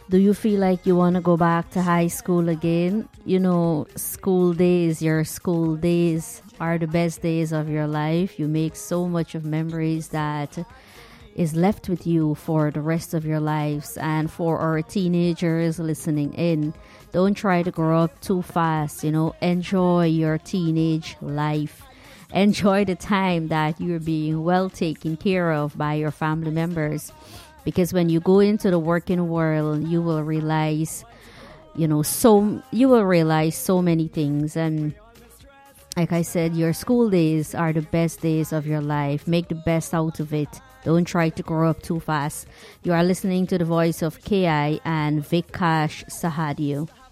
Do you feel like you want to go back to high school again? You know, school days, your school days are the best days of your life. You make so much of memories that is left with you for the rest of your lives. And for our teenagers listening in, don't try to grow up too fast. Enjoy your teenage life. Enjoy the time that you're being well taken care of by your family members, because when you go into the working world, you will realize so many things. And like I said, your school days are the best days of your life. Make the best out of it. Don't try to grow up too fast. You are listening to the voice of KI and Vikash Sahadio.